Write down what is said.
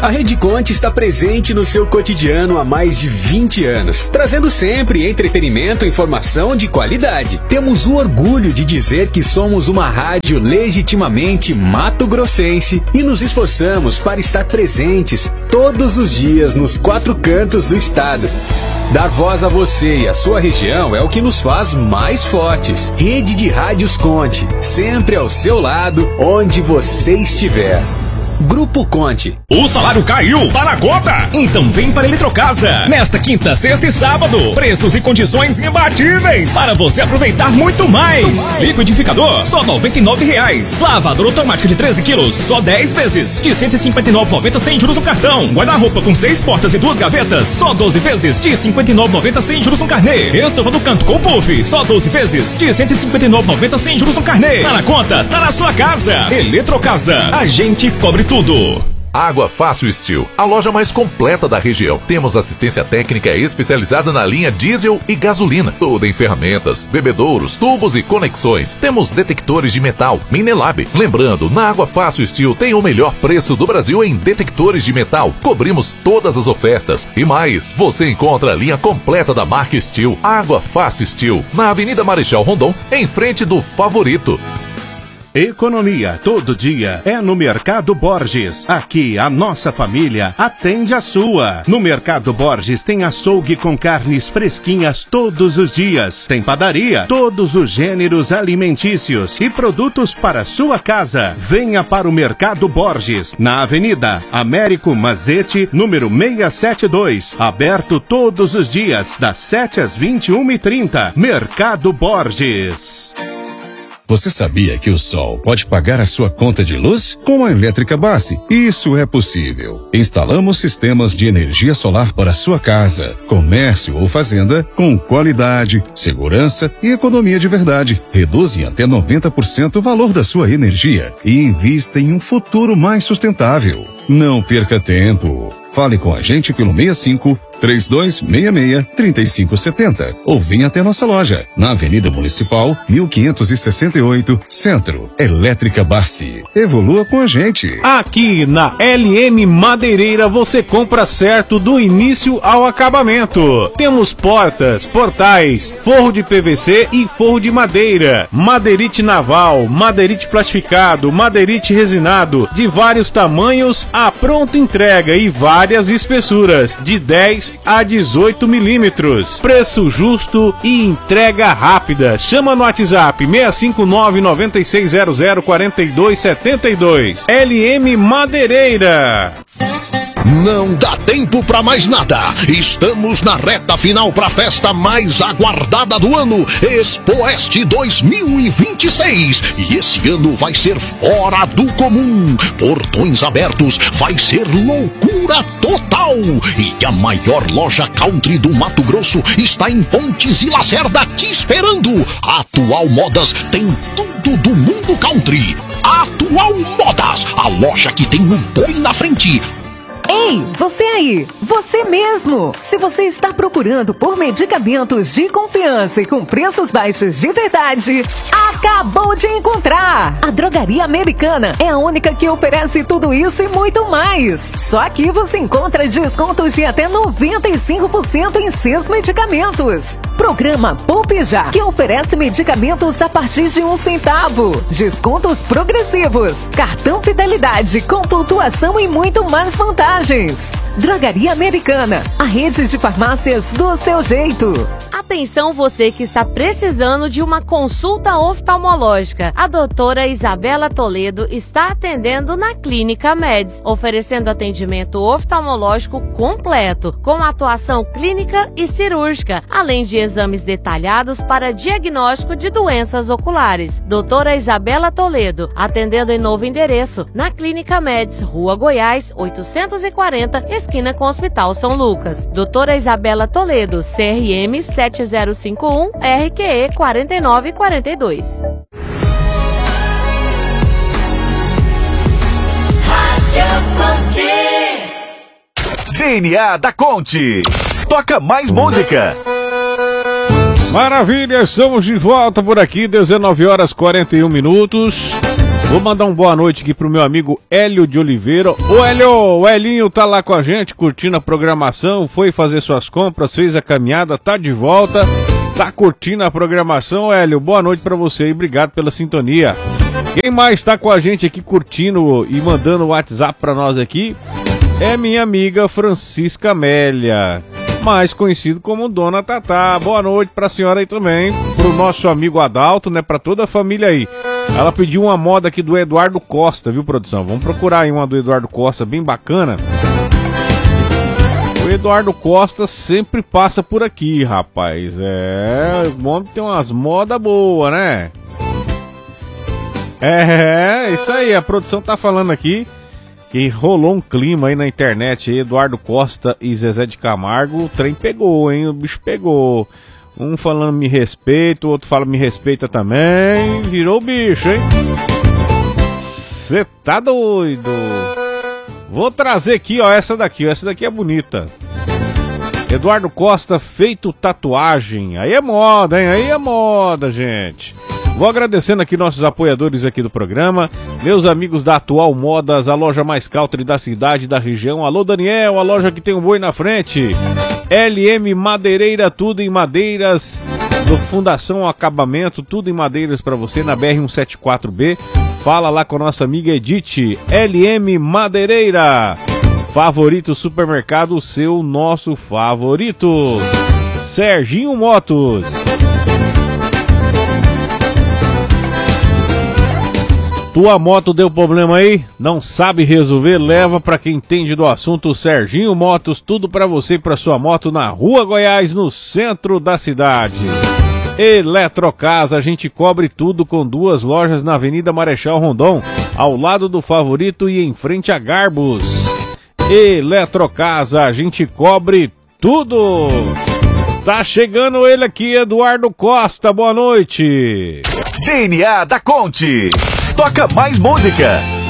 A Rede Conte está presente no seu cotidiano há mais de 20 anos, trazendo sempre entretenimento e informação de qualidade. Temos o orgulho de dizer que somos uma rádio legitimamente mato-grossense e nos esforçamos para estar presentes todos os dias nos 4 cantos do estado. Dar voz a você e a sua região é o que nos faz mais fortes. Rede de Rádios Conte, sempre ao seu lado, onde você estiver. Grupo Conte. O salário caiu, tá na conta? Então vem para Eletrocasa. Nesta quinta, sexta e sábado. Preços e condições imbatíveis para você aproveitar muito mais. Liquidificador, só R$ 99,00. Lavadora automática de 13 quilos, só 10 vezes. De R$ 159,90 sem juros no cartão. Guarda-roupa com 6 portas e 2 gavetas, só 12 vezes. De R$ 59,90 sem juros no carnê. Estofa do canto com puff, só 12 vezes. De R$ 159,90 sem juros no carnê. Tá na conta, tá na sua casa. Eletrocasa, a gente cobre tudo. Água Fácil Steel, a loja mais completa da região. Temos assistência técnica especializada na linha diesel e gasolina. Tudo em ferramentas, bebedouros, tubos e conexões. Temos detectores de metal, Minelab. Lembrando, na Água Fácil Steel tem o melhor preço do Brasil em detectores de metal. Cobrimos todas as ofertas. E mais, você encontra a linha completa da marca Steel. Água Fácil Steel, na Avenida Marechal Rondon, em frente do Favorito. Economia todo dia é no Mercado Borges. Aqui a nossa família atende a sua. No Mercado Borges tem açougue com carnes fresquinhas todos os dias. Tem padaria, todos os gêneros alimentícios e produtos para sua casa. Venha para o Mercado Borges, na Avenida Américo Mazete, número 672. Aberto todos os dias, das 7 às 21h30. Mercado Borges. Você sabia que o sol pode pagar a sua conta de luz? Com a Elétrica Bassi, isso é possível. Instalamos sistemas de energia solar para sua casa, comércio ou fazenda com qualidade, segurança e economia de verdade. Reduz em até 90% o valor da sua energia e invista em um futuro mais sustentável. Não perca tempo. Fale com a gente pelo 65-3266-3570 ou venha até nossa loja, na Avenida Municipal, 1568, Centro. Elétrica Bassi. Evolua com a gente. Aqui na LM Madeireira você compra certo do início ao acabamento. Temos portas, portais, forro de PVC e forro de madeira, madeirite naval, madeirite plastificado, madeirite resinado, de vários tamanhos, a pronta entrega e várias espessuras, de 10 a 18 milímetros. Preço justo e entrega rápida. Chama no WhatsApp 659-9600-4272. LM Madeireira. Não dá tempo pra mais nada. Estamos na reta final pra festa mais aguardada do ano, Expoeste 2026. E esse ano vai ser fora do comum. Portões abertos, vai ser loucura total. E a maior loja country do Mato Grosso está em Pontes e Lacerda te esperando. Atual Modas tem tudo do mundo country. Atual Modas, a loja que tem o boi na frente. Ei, você aí, você mesmo! Se você está procurando por medicamentos de confiança e com preços baixos de verdade, acabou de encontrar! A Drogaria Americana é a única que oferece tudo isso e muito mais. Só aqui você encontra descontos de até 95% em seus medicamentos. Programa Poupe Já, que oferece medicamentos a partir de 1 centavo. Descontos progressivos, cartão fidelidade com pontuação e muito mais vantagens. Drogaria Americana, a rede de farmácias do seu jeito. Atenção você que está precisando de uma consulta oftalmológica. A doutora Isabela Toledo está atendendo na Clínica Meds, oferecendo atendimento oftalmológico completo, com atuação clínica e cirúrgica, além de exames detalhados para diagnóstico de doenças oculares. Doutora Isabela Toledo, atendendo em novo endereço, na Clínica Meds, Rua Goiás, 840, esquina com o Hospital São Lucas. Doutora Isabela Toledo, CRM 7051 RQE 4942. DNA da Conte. Toca mais música. Maravilha, estamos de volta por aqui, 19 horas 41 minutos. Vou mandar uma boa noite aqui pro meu amigo Hélio de Oliveira. Ô Hélio, o Helinho tá lá com a gente, curtindo a programação, foi fazer suas compras, fez a caminhada, tá de volta, tá curtindo a programação. Hélio, boa noite pra você e obrigado pela sintonia. Quem mais tá com a gente aqui curtindo e mandando o WhatsApp pra nós aqui é minha amiga Francisca Amélia, mais conhecido como Dona Tatá. Boa noite pra senhora aí também, pro nosso amigo Adalto, né, pra toda a família aí. Ela pediu uma moda aqui do Eduardo Costa, viu, produção? Vamos procurar aí uma do Eduardo Costa, bem bacana. O Eduardo Costa sempre passa por aqui, rapaz. O homem tem umas modas boas, né? Isso aí, a produção tá falando aqui que rolou um clima aí na internet, aí, Eduardo Costa e Zezé de Camargo. O trem pegou, hein? O bicho pegou. Um falando me respeita, o outro fala me respeita também. Virou o bicho, hein? Cê tá doido. Vou trazer aqui, ó, essa daqui. Essa daqui é bonita. Eduardo Costa feito tatuagem. Aí é moda, hein? Aí é moda, gente. Vou agradecendo aqui nossos apoiadores aqui do programa, meus amigos da Atual Modas, a loja mais country da cidade, da região. Alô, Daniel, a loja que tem um boi na frente. LM Madeireira, tudo em madeiras, do Fundação Acabamento, tudo em madeiras para você na BR-174B. Fala lá com a nossa amiga Edith. LM Madeireira, Favorito Supermercado, o seu, nosso favorito. Serginho Motos. Tua moto deu problema aí? Não sabe resolver? Leva para quem entende do assunto, Serginho Motos, tudo para você e para sua moto na Rua Goiás, no centro da cidade. Eletrocasa, a gente cobre tudo com 2 lojas na Avenida Marechal Rondon, ao lado do Favorito e em frente a Garbos. Eletrocasa, a gente cobre tudo. Tá chegando ele aqui, Eduardo Costa, boa noite. DNA da Conte. Toca mais música.